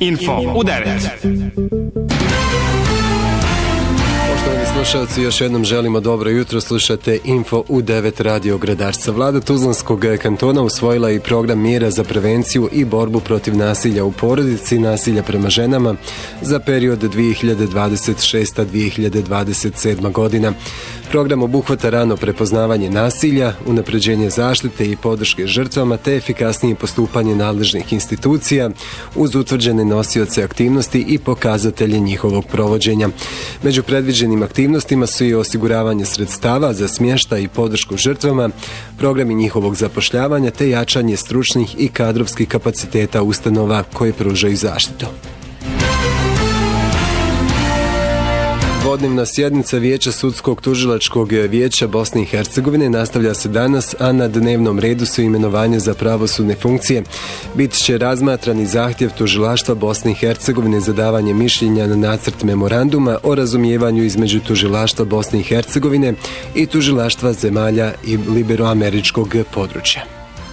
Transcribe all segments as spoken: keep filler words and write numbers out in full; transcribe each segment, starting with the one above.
Info u devet. Poštovani slušalci, još jednom želimo dobro jutro. Slušate Info u devet radio Gradarca. Vlada Tuzlanskog kantona usvojila i program mjera za prevenciju i borbu protiv nasilja u porodici, nasilja prema ženama za period dvije hiljade dvadeset šesta do dvije hiljade dvadeset sedma godina. Program obuhvata rano prepoznavanje nasilja, unapređenje zaštite i podrške žrtvama te efikasnije postupanje nadležnih institucija uz utvrđene nosioce aktivnosti i pokazatelje njihovog provođenja. Među predviđenim aktivnostima su i osiguravanje sredstava za smještaj i podršku žrtvama, programi njihovog zapošljavanja te jačanje stručnih i kadrovskih kapaciteta ustanova koje pružaju zaštitu. Dvodnevna sjednica Vijeća sudskog tužilačkog vijeća Bosne i Hercegovine nastavlja se danas, a na dnevnom redu su imenovanje za pravosudne funkcije. Bit će razmatrani zahtjev tužilaštva Bosne i Hercegovine za davanje mišljenja na nacrt memoranduma o razumijevanju između tužilaštva Bosne i Hercegovine i tužilaštva zemalja Iberoameričkog područja.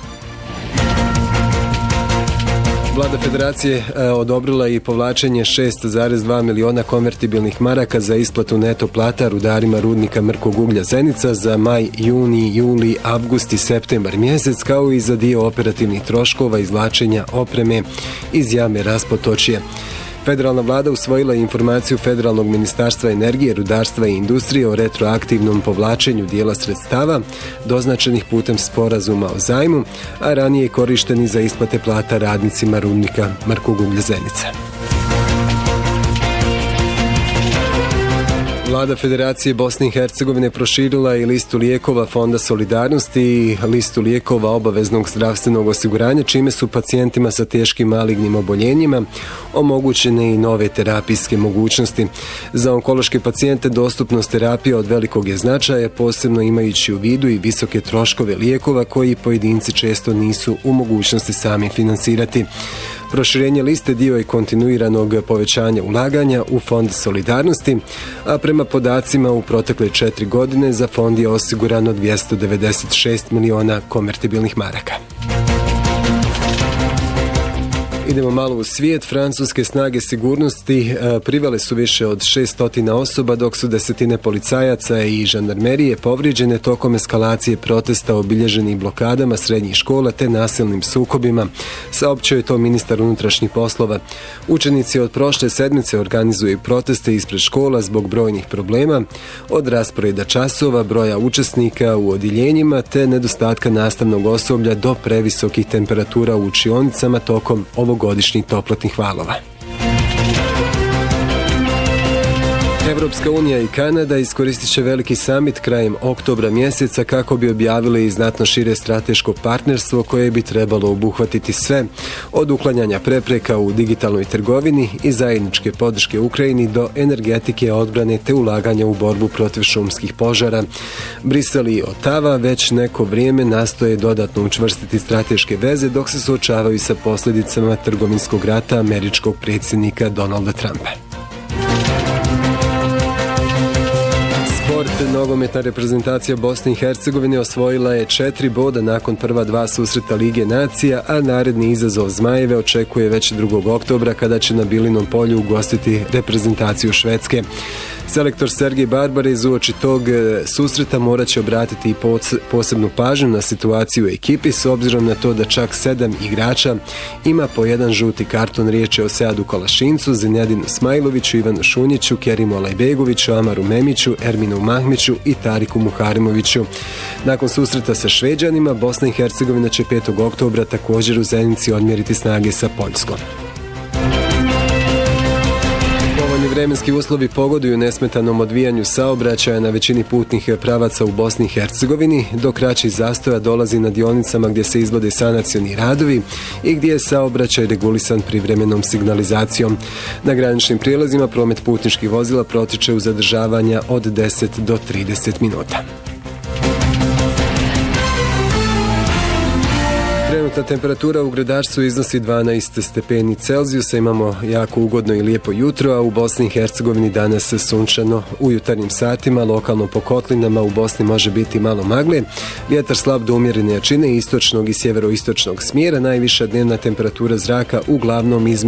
Vlada Federacije odobrila i povlačenje šest zarez dva miliona konvertibilnih maraka za isplatu neto plata rudarima rudnika mrkog uglja Zenica za maj, juni, juli, avgust i septembar mjesec, kao i za dio operativnih troškova izvlačenja opreme iz jame Raspotočije. Federalna vlada usvojila informaciju Federalnog ministarstva energije, rudarstva i industrije o retroaktivnom povlačenju dijela sredstava doznačenih putem sporazuma o zajmu, a ranije korišteni za isplate plata radnicima rudnika mrkog uglja Zenica. Vlada Federacije Bosne i Hercegovine proširila i listu lijekova Fonda solidarnosti i listu lijekova obaveznog zdravstvenog osiguranja, čime su pacijentima sa teškim malignim oboljenjima omogućene i nove terapijske mogućnosti. Za onkološke pacijente dostupnost terapije od velikog je značaja, posebno imajući u vidu i visoke troškove lijekova koji pojedinci često nisu u mogućnosti sami finansirati. Proširenje liste dio je kontinuiranog povećanja ulaganja u Fond solidarnosti, a prema podacima u protekle četiri godine za fond je osigurano dvjesto devedeset šest miliona konvertibilnih maraka. Idemo malo u svijet. Francuske snage sigurnosti privele su više od šesto osoba, dok su desetine policajaca i žandarmerije povrijeđene tokom eskalacije protesta obilježenih blokadama srednjih škola te nasilnim sukobima, saopćio je to ministar unutrašnjih poslova. Učenici od prošle sedmice organizuju proteste ispred škola zbog brojnih problema, od rasporeda časova, broja učesnika u odjeljenjima te nedostatka nastavnog osoblja do previsokih temperatura u učionicama tokom ovog godišnjih toplotnih valova. Evropska unija i Kanada iskoristit će veliki samit krajem oktobra mjeseca kako bi objavili i znatno šire strateško partnerstvo koje bi trebalo obuhvatiti sve, od uklanjanja prepreka u digitalnoj trgovini i zajedničke podrške Ukrajini do energetike, odbrane te ulaganja u borbu protiv šumskih požara. Brisel i Otava već neko vrijeme nastoje dodatno učvrstiti strateške veze dok se suočavaju sa posljedicama trgovinskog rata američkog predsjednika Donalda Trumpa. Nogometna reprezentacija Bosne i Hercegovine osvojila je četiri boda nakon prva dva susreta Lige nacija, a naredni izazov Zmajeve očekuje već drugog oktobra kada će na Bilinom polju ugostiti reprezentaciju Švedske. Selektor Sergej Barbarez uoči tog susreta morat će obratiti i posebnu pažnju na situaciju u ekipi s obzirom na to da čak sedam igrača ima po jedan žuti karton. Riječ je o Seadu Kolašincu, Zenjadinu Smajloviću, Ivanu Šunjiću, Kerimu Alajbegoviću, Amaru Memiću, Erminu Mahmiću i Tariku Muharimoviću. Nakon susreta sa Šveđanima, Bosna i Hercegovina će petog oktobra također u Zenici odmjeriti snage sa Poljskom. Vremenski uslovi pogoduju nesmetanom odvijanju saobraćaja na većini putnih pravaca u Bosni i Hercegovini, dok kraći zastoja dolazi na dionicama gdje se izvode sanacioni radovi i gdje je saobraćaj regulisan privremenom signalizacijom. Na graničnim prijelazima promet putničkih vozila protiče u zadržavanja od deset do trideset minuta. Trenutna temperatura u Gradarcu iznosi dvanaest stepeni Celzijusa, imamo jako ugodno i lijepo jutro, a u Bosni i Hercegovini danas sunčano u jutarnjim satima, lokalno po kotlinama u Bosni može biti malo magle, vjetar slab do umjerene jačine istočnog i sjeveroistočnog smjera, najviša dnevna temperatura zraka uglavnom između